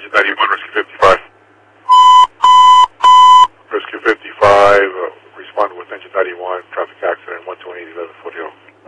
Engine 91, Rescue 55. Rescue 55, respond with Engine 91, traffic accident, 128, 11 Foothill.